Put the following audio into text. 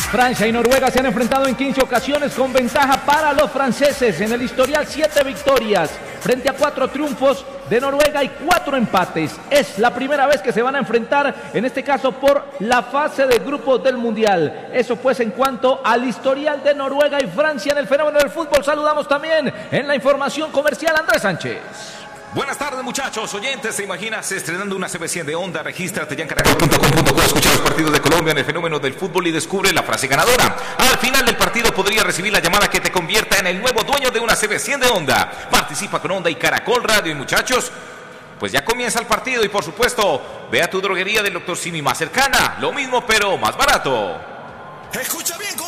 Francia y Noruega se han enfrentado en 15 ocasiones con ventaja para los franceses. En el historial 7 victorias frente a 4 triunfos de Noruega y 4 empates. Es la primera vez que se van a enfrentar, en este caso por la fase de grupos del Mundial. Eso pues en cuanto al historial de Noruega y Francia en el fenómeno del fútbol. Saludamos también en la información comercial a Andrés Sánchez. Buenas tardes, muchachos, oyentes. ¿Te imaginas estrenando una CB100 de Onda? Regístrate ya en caracol.com.co, escucha los partidos de Colombia en el fenómeno del fútbol y descubre la frase ganadora. Al final del partido podrías recibir la llamada que te convierta en el nuevo dueño de una CB100 de Onda. Participa con Onda y Caracol Radio. Y muchachos, pues ya comienza el partido y por supuesto, ve a tu droguería del Dr. Simi más cercana. Lo mismo pero más barato. Escucha bien,